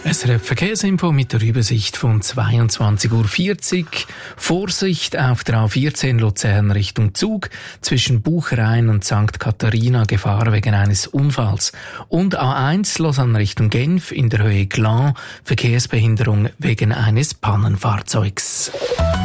SRF Verkehrsinfo mit der Übersicht von 22:40 Uhr. Vorsicht auf der A14 Luzern Richtung Zug. Zwischen Buchereien und St. Katharina Gefahr wegen eines Unfalls. Und A1 Lausanne Richtung Genf in der Höhe Glan. Verkehrsbehinderung wegen eines Pannenfahrzeugs.